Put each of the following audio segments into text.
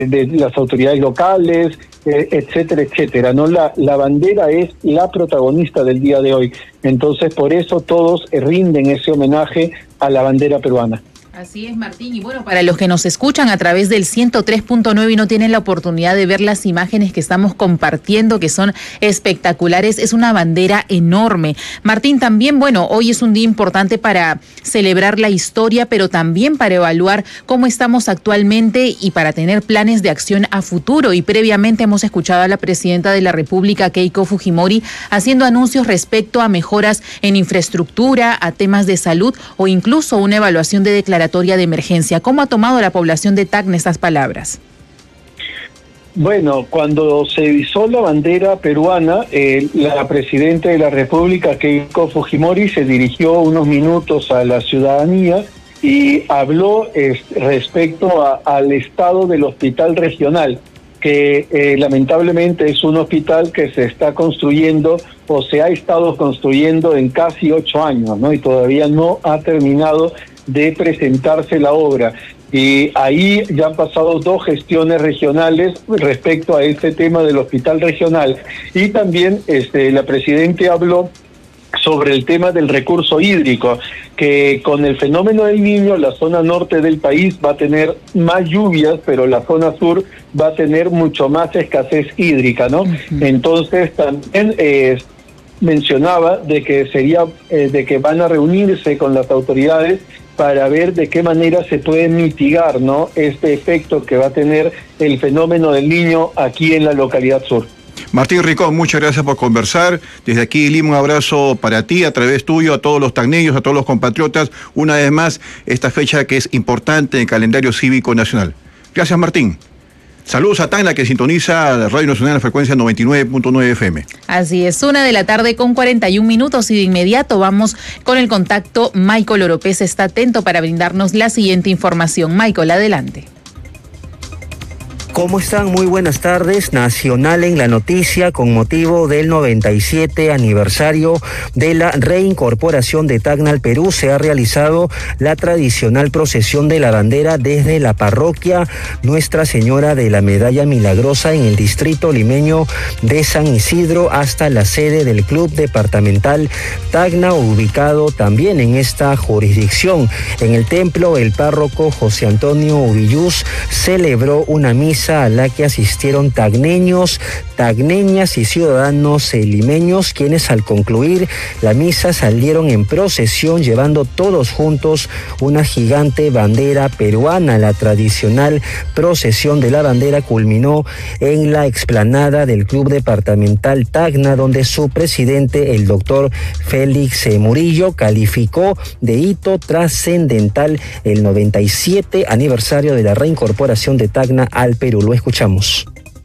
de las autoridades locales, etcétera, etcétera, ¿no? La bandera es la protagonista del día de hoy. Entonces, por eso todos rinden ese homenaje a la bandera peruana. Así es, Martín. Y bueno, para los que nos escuchan a través del 103.9 y no tienen la oportunidad de ver las imágenes que estamos compartiendo, que son espectaculares, es una bandera enorme. Martín, también, bueno, hoy es un día importante para celebrar la historia, pero también para evaluar cómo estamos actualmente y para tener planes de acción a futuro. Y previamente hemos escuchado a la presidenta de la República, Keiko Fujimori, haciendo anuncios respecto a mejoras en infraestructura, a temas de salud o incluso una evaluación de declaración de emergencia. ¿Cómo ha tomado la población de Tacna estas palabras? Bueno, cuando se izó la bandera peruana, la presidenta de la República, Keiko Fujimori, se dirigió unos minutos a la ciudadanía y habló respecto al estado del hospital regional, que lamentablemente es un hospital que se está construyendo o se ha estado construyendo en casi 8 años, ¿no? Y todavía no ha terminado de presentarse la obra. Y ahí ya han pasado 2 gestiones regionales respecto a este tema del hospital regional. Y también la presidenta habló sobre el tema del recurso hídrico, que con el fenómeno del Niño la zona norte del país va a tener más lluvias, pero la zona sur va a tener mucho más escasez hídrica, ¿no? Entonces también mencionaba de que van a reunirse con las autoridades para ver de qué manera se puede mitigar, ¿no?, este efecto que va a tener el fenómeno del Niño aquí en la localidad sur. Martín Ricón, muchas gracias por conversar. Desde aquí, Lima, un abrazo para ti, a través tuyo, a todos los tacneños, a todos los compatriotas. Una vez más, esta fecha que es importante en el calendario cívico nacional. Gracias, Martín. Saludos a Tacna, que sintoniza la Radio Nacional en la frecuencia 99.9 FM. Así es, 1:41 y de inmediato vamos con el contacto. Michael Oropesa está atento para brindarnos la siguiente información. Michael, adelante. ¿Cómo están? Muy buenas tardes. Nacional en la noticia con motivo del 97 aniversario de la reincorporación de Tacna al Perú. Se ha realizado la tradicional procesión de la bandera desde la parroquia Nuestra Señora de la Medalla Milagrosa en el distrito limeño de San Isidro hasta la sede del Club Departamental Tacna, ubicado también en esta jurisdicción. En el templo, el párroco José Antonio Uvilluz celebró una misa a la que asistieron tacneños, tacneñas y ciudadanos limeños, quienes al concluir la misa salieron en procesión llevando todos juntos una gigante bandera peruana. La tradicional procesión de la bandera culminó en la explanada del Club Departamental Tacna, donde su presidente, el doctor Félix Murillo, calificó de hito trascendental el 97 aniversario de la reincorporación de Tacna al Perú. Lo escuchamos.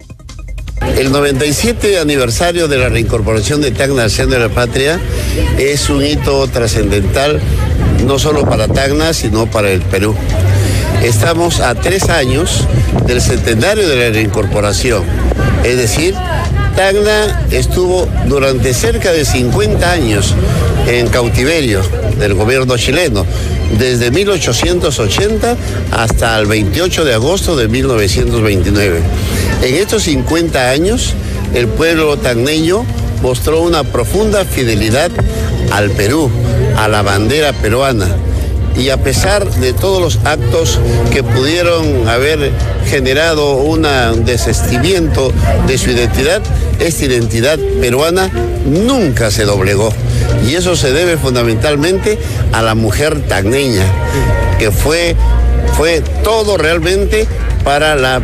El 97 aniversario de la reincorporación de Tacna al seno de la patria es un hito trascendental no solo para Tacna, sino para el Perú. Estamos a 3 años del centenario de la reincorporación, es decir, Tacna estuvo durante cerca de 50 años en cautiverio del gobierno chileno, desde 1880 hasta el 28 de agosto de 1929. En estos 50 años, el pueblo tacneño mostró una profunda fidelidad al Perú, a la bandera peruana. Y a pesar de todos los actos que pudieron haber generado un desistimiento de su identidad, esta identidad peruana nunca se doblegó. Y eso se debe fundamentalmente a la mujer tacneña, que fue todo realmente para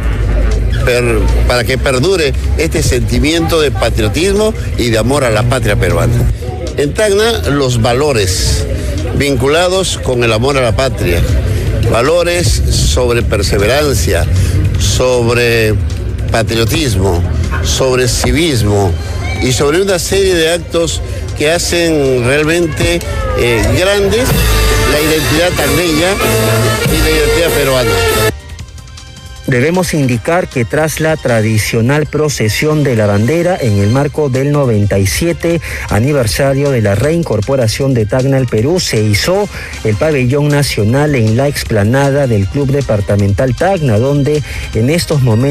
que perdure este sentimiento de patriotismo y de amor a la patria peruana. En Tacna, los valores vinculados con el amor a la patria, valores sobre perseverancia, sobre patriotismo, sobre civismo y sobre una serie de actos que hacen realmente grandes la identidad tacneña y la identidad peruana. Debemos indicar que tras la tradicional procesión de la bandera en el marco del 97 aniversario de la reincorporación de Tacna al Perú, se izó el pabellón nacional en la explanada del Club Departamental Tacna, donde en estos momentos